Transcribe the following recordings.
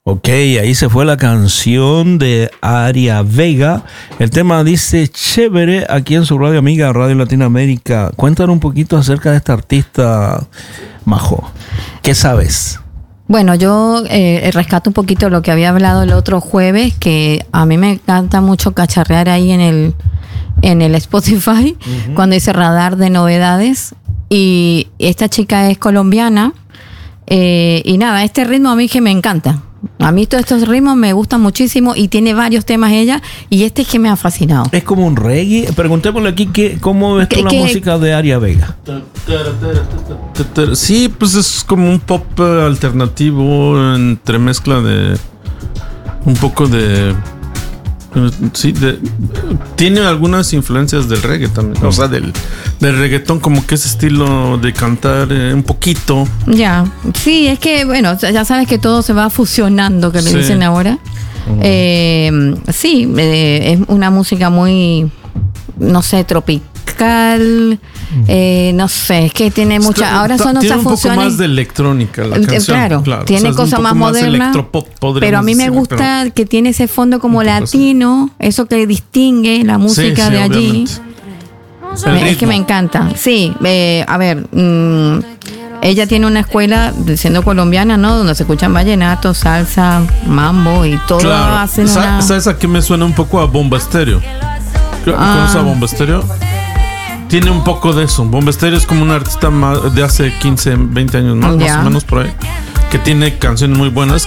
Ok, ahí se fue la canción de Aria Vega. El tema dice chévere aquí en su radio amiga Radio Latinoamérica. Cuéntanos un poquito acerca de esta artista, Majo. ¿Qué sabes? Bueno, yo rescato un poquito lo que había hablado el otro jueves, que a mí me encanta mucho cacharrear ahí en el Spotify, cuando dice radar de novedades. Y esta chica es colombiana. Y nada, este ritmo a mí que me encanta. A mí todos estos ritmos me gustan muchísimo y tiene varios temas ella, y este es que me ha fascinado. Es como un reggae. Preguntémosle aquí cómo ves tú la música de Aria Vega. Sí, pues es como un pop alternativo entre mezcla de un poco de... Sí, tiene algunas influencias del reggae también, o sea, del reggaetón, como que ese estilo de cantar un poquito. Ya, sí, es que, bueno, ya sabes que todo se va fusionando, que le dicen ahora. Sí, es una música muy, no sé, tropical. No sé, es que tiene mucha. Ahora son esas funciones. Tiene un poco más de electrónica la canción. Claro, tiene cosas más modernas. Pero a mí me gusta que tiene ese fondo como latino, eso que distingue la música de allí. Es que me encanta. Sí, a ver. Ella tiene una escuela, siendo colombiana, ¿no? Donde se escuchan vallenato, salsa, mambo y todo. Claro. Hacen ¿Sabes a qué me suena un poco a Bomba Estéreo? ¿Conoces a Bomba Estéreo? Tiene un poco de eso. Bomba Estéreo es como un artista de hace 15, 20 años más o menos por ahí, que tiene canciones muy buenas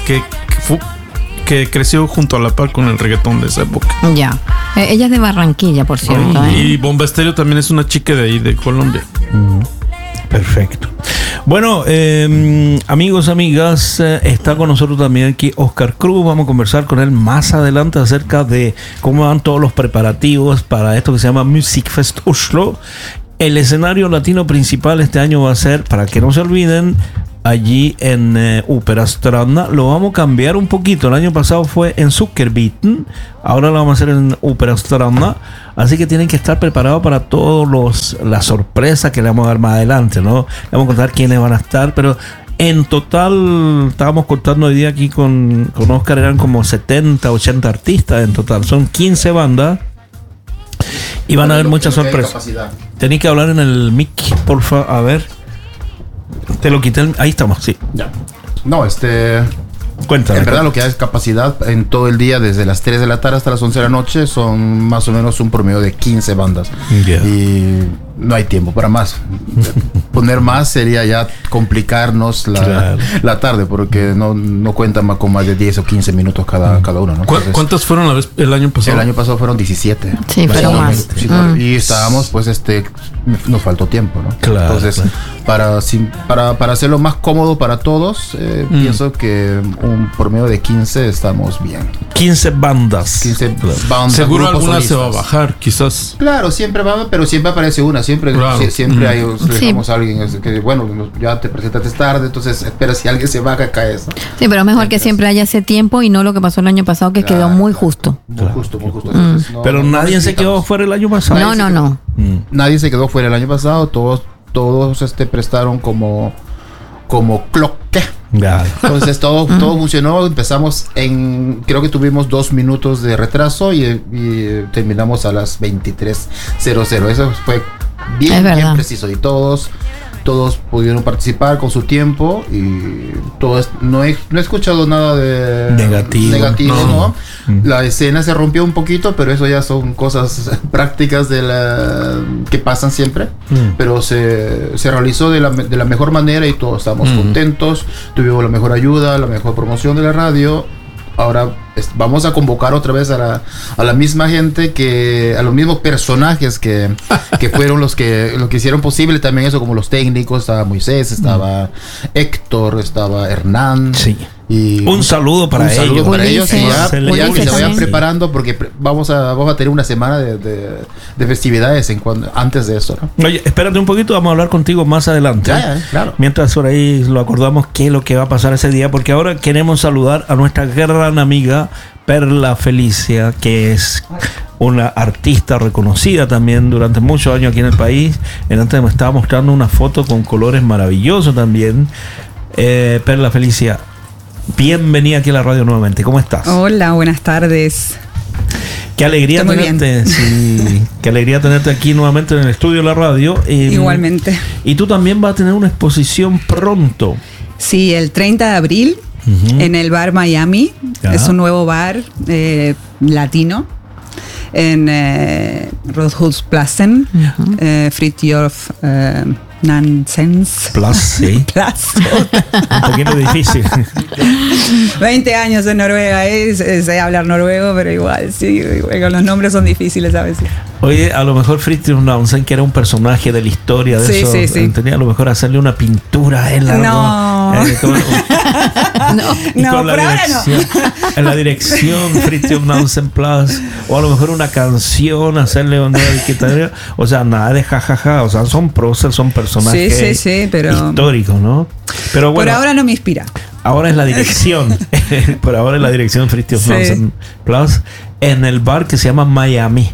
que creció junto a la par con el reggaetón de esa época. Ya. Ella es de Barranquilla, por cierto. Y Bomba Estéreo también es una chica de ahí, de Colombia. Perfecto. Bueno, amigos, amigas, está con nosotros también aquí Oscar Cruz. Vamos a conversar con él más adelante acerca de cómo van todos los preparativos para esto que se llama Musikfest Oslo. El escenario latino principal este año va a ser, para que no se olviden, allí en Operastranda. Lo vamos a cambiar un poquito. El año pasado fue en Sukkerbiten, ahora lo vamos a hacer en Operastranda. Así que tienen que estar preparados para todas las sorpresas que le vamos a dar más adelante, ¿no? Le vamos a contar quiénes van a estar, pero en total, estábamos contando hoy día aquí con Oscar, eran como 70, 80 artistas en total. Son 15 bandas y van a haber muchas sorpresas. Tenéis que hablar en el mic, porfa, a ver. Te lo quité, ahí estamos, sí. Ya. No, Cuéntame. En verdad, lo que hay es capacidad en todo el día, desde las 3 de la tarde hasta las 11 de la noche, son más o menos un promedio de 15 bandas. Yeah. Y no hay tiempo para más. Poner más sería ya complicarnos la tarde, porque no cuentan con más de 10 o 15 minutos cada uno, ¿no? Entonces, ¿cuántas fueron el año pasado? El año pasado fueron 17. Sí, pero más. Sí, y estábamos, pues, nos faltó tiempo, ¿no? Claro. Entonces, para hacerlo más cómodo para todos, pienso que un promedio de 15 estamos bien. 15 bandas. 15 bandas. Seguro alguna se va a bajar, quizás. Claro, siempre va, pero siempre aparece una. Siempre hay, dejamos a alguien que, bueno, ya te presentaste tarde, entonces espera, si alguien se baja, caes. Sí, pero mejor que siempre haya ese tiempo y no lo que pasó el año pasado, que quedó muy justo. Muy justo. Entonces, pero nadie se quedó fuera el año pasado. No. Nadie se quedó fuera el año pasado. Todos prestaron como cloque. Entonces todo funcionó. Empezamos creo que tuvimos 2 minutos de retraso y terminamos a las 23:00. Eso fue bien preciso, y todos pudieron participar con su tiempo, y no he escuchado nada de negativo, ¿no? La escena se rompió un poquito, pero eso ya son cosas prácticas que pasan siempre. Pero se realizó de la mejor manera y todos estamos contentos. Tuvimos la mejor ayuda, la mejor promoción de la radio. Ahora vamos a convocar otra vez a la misma gente, a los mismos personajes que fueron los que hicieron posible también eso, como los técnicos. Estaba Moisés, estaba Héctor, estaba Hernán. Sí. Y un saludo para ellos. Y ya que se vayan preparando, porque vamos a tener una semana de festividades antes de eso, ¿no? Oye, espérate un poquito, vamos a hablar contigo más adelante. Ya, claro. Mientras por ahí lo acordamos qué es lo que va a pasar ese día, porque ahora queremos saludar a nuestra gran amiga Perla Felicia, que es una artista reconocida también durante muchos años aquí en el país. Antes me estaba mostrando una foto con colores maravillosos también. Perla Felicia, bienvenida aquí a la radio nuevamente. ¿Cómo estás? Hola, buenas tardes. Qué alegría tenerte. Sí, qué alegría tenerte aquí nuevamente en el estudio de la radio. Igualmente. Y tú también vas a tener una exposición pronto. Sí, el 30 de abril en el bar Miami. Es un nuevo bar latino en Rothschild-Plassen, Fritjof Nansen Plus, sí. Un poquito difícil. 20 años en Noruega, sé hablar noruego, pero igual, sí, igual, los nombres son difíciles a veces. Oye, a lo mejor Fritjof Nansen, que era un personaje de la historia de eso, tenía a lo mejor hacerle una pintura a él. No, por ahora no. En la dirección Fritjof Nansen Plus, o a lo mejor una canción, hacerle una etiqueta. O sea, nada de jajaja, o sea, son próceres, son personajes pero históricos, ¿no? Pero bueno, por ahora no me inspira. Ahora es la dirección. Por ahora es la dirección Fritjof Nansen Plus en el bar que se llama Miami.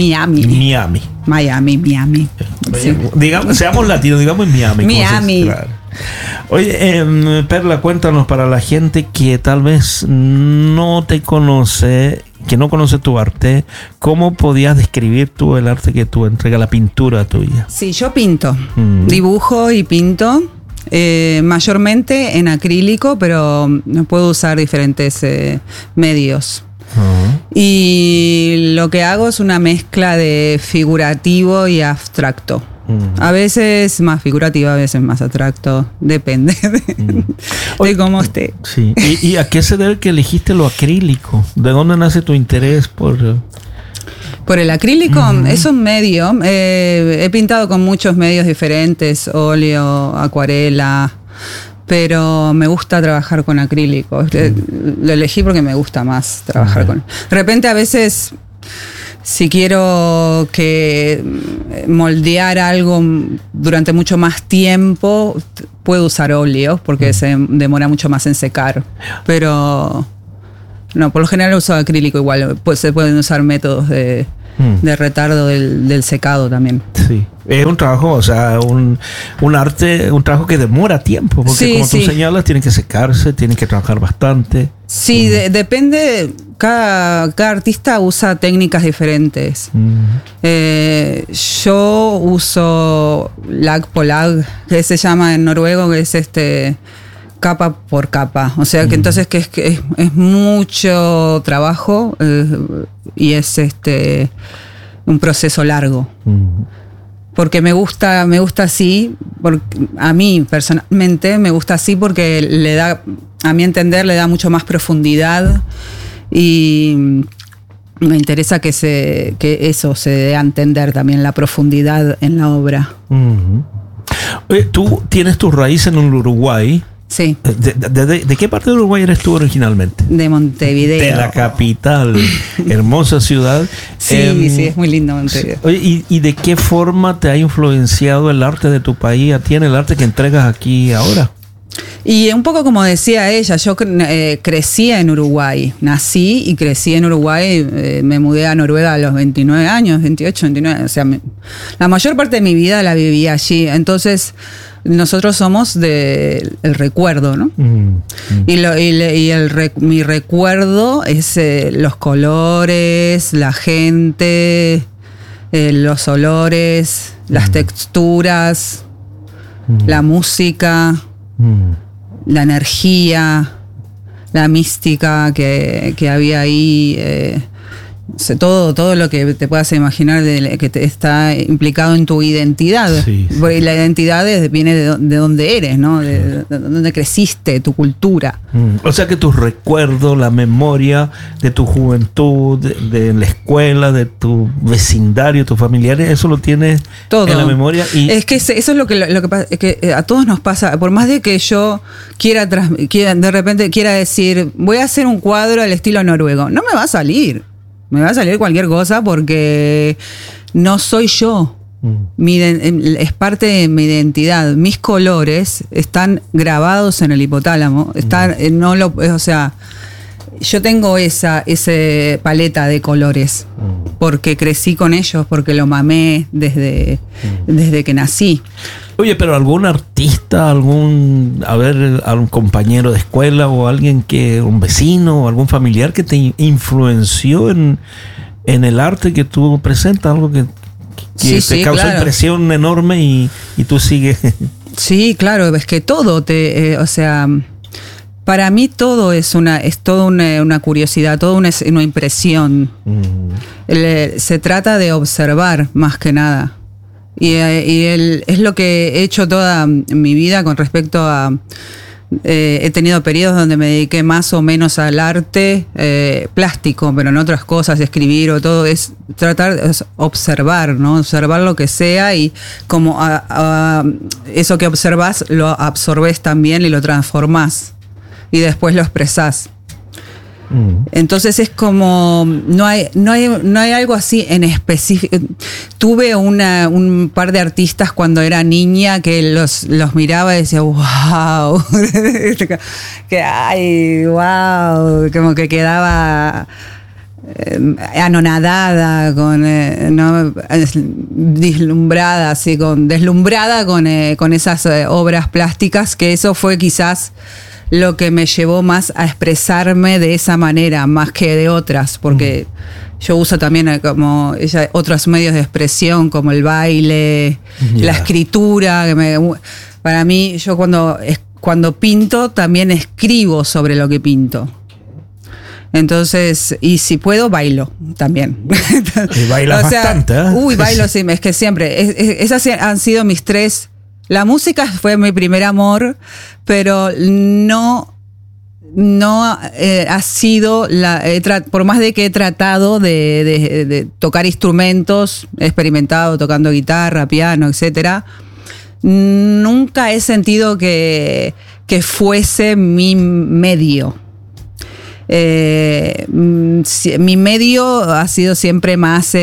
Sí. Digamos, seamos latinos, digamos en Miami. Miami. Claro. Oye, Perla, cuéntanos para la gente que tal vez no te conoce, que no conoce tu arte, ¿cómo podías describir tú el arte que tú entregas, la pintura tuya? Sí, yo pinto, dibujo y pinto. Mayormente en acrílico, pero puedo usar diferentes medios. Y lo que hago es una mezcla de figurativo y abstracto. A veces más figurativo, a veces más abstracto, depende de cómo esté. Sí. ¿Y a qué se debe que elegiste lo acrílico? ¿De dónde nace tu interés por el acrílico? Es un medio. He pintado con muchos medios diferentes, óleo, acuarela, pero me gusta trabajar con acrílico. Lo elegí porque me gusta más trabajar con. De repente a veces, si quiero que moldear algo durante mucho más tiempo, puedo usar óleo porque se demora mucho más en secar. Pero no, por lo general uso acrílico igual. Pues se pueden usar métodos de retardo del secado también. Sí. Es un trabajo, o sea, un arte, un trabajo que demora tiempo, porque como tú señalas, tiene que secarse, tiene que trabajar bastante. Sí, depende, cada artista usa técnicas diferentes. Yo uso lag på lag, que se llama en noruego, que es capa por capa, o sea que entonces que es mucho trabajo y es un proceso largo. Porque me gusta así, porque a mí personalmente me gusta así porque le da, a mi entender, le da mucho más profundidad y me interesa que eso se dé a entender también, la profundidad en la obra. Oye, tú tienes tus raíces en el Uruguay. Sí. ¿De qué parte de Uruguay eres tú originalmente? De Montevideo. De la capital, hermosa ciudad. Sí, es muy lindo Montevideo. Oye, ¿y de qué forma te ha influenciado el arte de tu país, a ti en el arte que entregas aquí ahora? Y un poco como decía ella, yo crecí en Uruguay, nací y crecí en Uruguay, me mudé a Noruega a los 29 años, 28, 29, o sea, la mayor parte de mi vida la viví allí, entonces nosotros somos del recuerdo, ¿no? Mi recuerdo es los colores, la gente, los olores, las texturas, la música, la energía, la mística que había ahí, todo lo que te puedas imaginar que está implicado en tu identidad. Porque la identidad viene de dónde eres, ¿no? De dónde creciste, tu cultura. O sea que tus recuerdos, la memoria de tu juventud, de la escuela, de tu vecindario, tus familiares, eso lo tienes todo en la memoria. Y es que eso es lo que pasa, es que a todos nos pasa. Por más de que yo de repente quiera decir, voy a hacer un cuadro al estilo noruego, no me va a salir. Me va a salir cualquier cosa porque no soy yo. Es parte de mi identidad. Mis colores están grabados en el hipotálamo. O sea, yo tengo esa paleta de colores porque crecí con ellos, porque lo mamé desde que nací. Oye, pero algún artista, algún compañero de escuela o un vecino o algún familiar que te influenció en el arte que tú presentas, algo que te causó impresión enorme y tú sigues. Sí, claro, es que todo para mí todo es toda una curiosidad, toda una impresión. Se trata de observar más que nada. Y es lo que he hecho toda mi vida con respecto a... he tenido periodos donde me dediqué más o menos al arte plástico, pero en otras cosas, escribir o todo, es tratar de observar, ¿no? Observar lo que sea y como eso que observas lo absorbes también y lo transformás y después lo expresás. Entonces es como no hay algo así en específico. Tuve un par de artistas cuando era niña que los miraba y decía wow, que ay, wow, como que quedaba anonadada, deslumbrada, así, deslumbrada con esas obras plásticas, que eso fue quizás lo que me llevó más a expresarme de esa manera, más que de otras, porque yo uso también como otros medios de expresión, como el baile, la escritura. Para mí, yo cuando pinto, también escribo sobre lo que pinto. Entonces, y si puedo, bailo también. Y bailas bastante, ¿eh? Uy, bailo, sí, es que siempre. Esas han sido mis tres. La música fue mi primer amor, pero no ha sido por más de que he tratado de tocar instrumentos, he experimentado tocando guitarra, piano, etcétera, nunca he sentido que fuese mi medio. Mi medio ha sido siempre más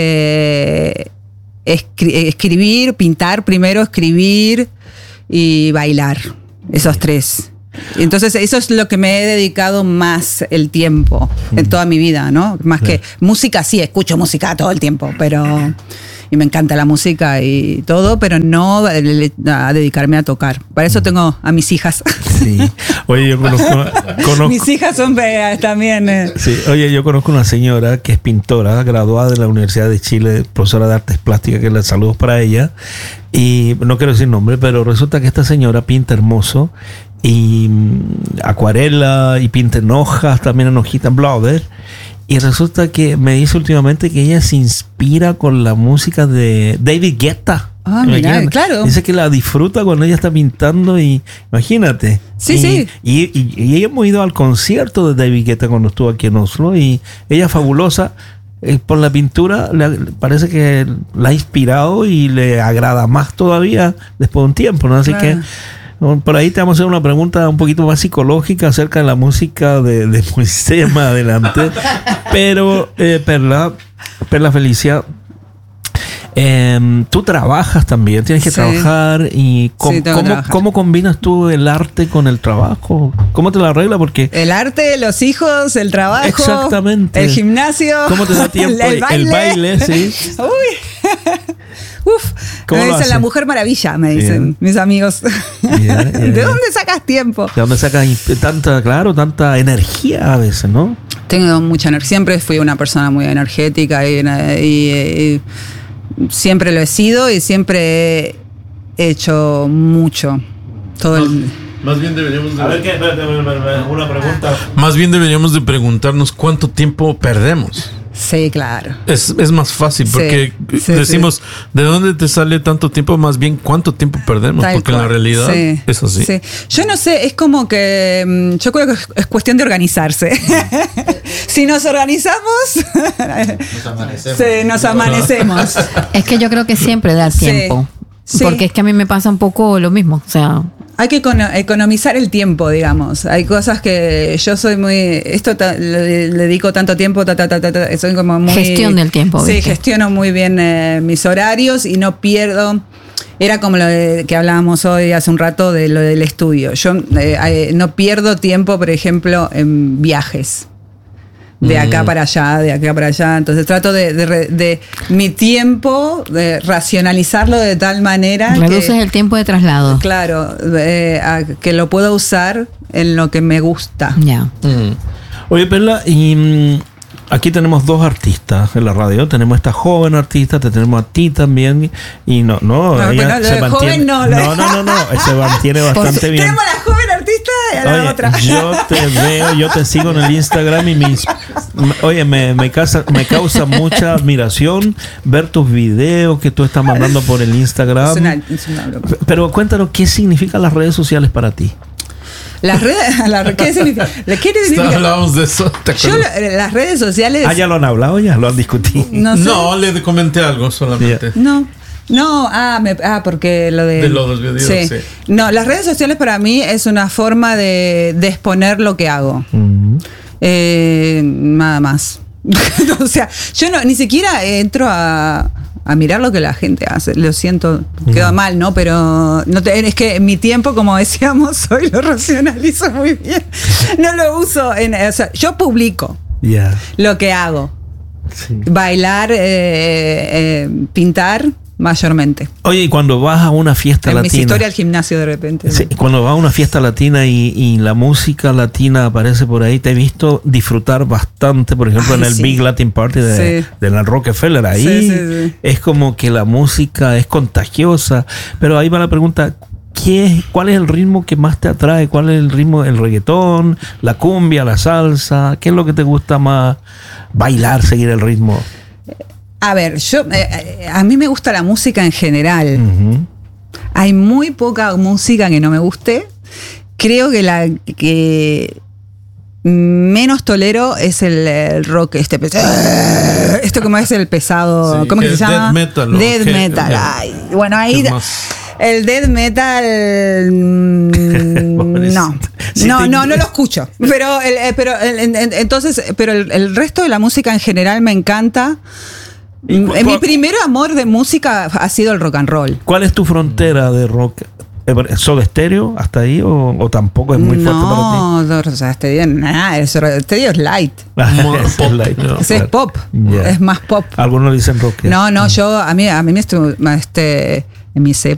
escribir, pintar primero, escribir y bailar, esos tres. Entonces eso es lo que me he dedicado más el tiempo en toda mi vida, ¿no? Más que música, sí, escucho música todo el tiempo, pero y me encanta la música y todo, pero no a dedicarme a tocar. Para eso tengo a mis hijas. Sí. Oye, yo conozco mis hijas son feas también. Sí. Oye, yo conozco una señora que es pintora, graduada de la Universidad de Chile, profesora de artes plásticas, que le saludos para ella. Y no quiero decir nombre, pero resulta que esta señora pinta hermoso y acuarela y pinta en hojas, también en hojitas Blauber. Y resulta que me dice últimamente que ella se inspira con la música de David Guetta. Ah, mira, claro. Dice que la disfruta cuando ella está pintando y imagínate. Sí, sí. Y hemos ido al concierto de David Guetta cuando estuvo aquí en Oslo y ella es fabulosa. Por la pintura parece que la ha inspirado y le agrada más todavía después de un tiempo, ¿no? Así que por ahí te vamos a hacer una pregunta un poquito más psicológica acerca de la música de Moisés más adelante. Pero, Perla Felicia, tú trabajas también, tienes que trabajar. ¿Y cómo combinas tú el arte con el trabajo? ¿Cómo te lo arreglas? Porque el arte, los hijos, el trabajo, exactamente, el gimnasio, ¿cómo te da tiempo? El baile, sí. Uy. Uf, me dicen la Mujer Maravilla, me dicen mis amigos. ¿De dónde sacas tiempo? ¿De dónde sacas tanta energía a veces, no? Tengo mucha energía. Siempre fui una persona muy energética y siempre lo he sido y siempre he hecho mucho. Más bien deberíamos de... A ver, una pregunta. Más bien deberíamos de preguntarnos cuánto tiempo perdemos. Sí, claro. Es más fácil porque decimos, ¿de dónde te sale tanto tiempo? Más bien, ¿cuánto tiempo perdemos? Porque en la realidad es así. Sí. Yo no sé, es como que yo creo que es cuestión de organizarse. Si nos organizamos, nos amanecemos. Es que yo creo que siempre da tiempo. Sí. Porque es que a mí me pasa un poco lo mismo. O sea, hay que economizar el tiempo, digamos. Hay cosas que yo soy muy... Esto le dedico tanto tiempo, soy como muy... Gestión del tiempo. Sí, gestiono muy bien mis horarios y no pierdo... Era como lo que hablábamos hoy hace un rato de lo del estudio. Yo no pierdo tiempo, por ejemplo, en viajes. de acá para allá, de acá para allá. Entonces trato de mi tiempo, de racionalizarlo de tal manera reduces el tiempo de traslado. Claro, que lo puedo usar en lo que me gusta. Ya. Oye, Perla, y aquí tenemos dos artistas en la radio. Tenemos esta joven artista, te tenemos a ti también. Y no, ella se mantiene. Joven no, se mantiene bastante bien. Tenemos a la joven artista y a la otra. Yo te veo, yo te sigo en el Instagram y me causa mucha admiración ver tus videos que tú estás mandando por el Instagram. Es una broma. Pero cuéntanos, ¿qué significan las redes sociales para ti? Las redes, ¿qué significa? Hablábamos de eso. Las redes sociales. Ya lo han hablado, ya lo han discutido. No, le comenté algo solamente. Yeah. No, porque lo de los videos, sí. No, las redes sociales para mí es una forma de exponer lo que hago. Nada más. O sea, yo ni siquiera entro a mirar lo que la gente hace. Lo siento, queda mal, ¿no? Pero es que mi tiempo, como decíamos hoy, lo racionalizo muy bien. No lo uso o sea, yo publico lo que hago. Sí. Bailar, pintar, mayormente. Oye, y cuando vas a una fiesta latina. Mis historias al gimnasio de repente. Sí, cuando vas a una fiesta latina y la música latina aparece por ahí, te he visto disfrutar bastante, por ejemplo, en el Big Latin Party de la Rockefeller. Ahí es como que la música es contagiosa. Pero ahí va la pregunta. ¿Cuál es el ritmo que más te atrae? ¿Cuál es el ritmo? ¿El reggaetón? ¿La cumbia? ¿La salsa? ¿Qué es lo que te gusta más bailar, seguir el ritmo? A ver, a mí me gusta la música en general. Hay muy poca música que no me guste. Creo que la que menos tolero es el rock esto como es el pesado, ¿cómo que se llama? Death metal. Ay, bueno, ahí el death metal no lo escucho. Pero el resto de la música en general me encanta. Mi primer amor de música ha sido el rock and roll. ¿Cuál es tu frontera de rock? ¿Soda Stereo hasta ahí o tampoco es muy fuerte para ti? No, Soda Stereo nada, Soda Stereo es light. Ese es pop, es más pop. Algunos dicen rock. No, yo a mí en mis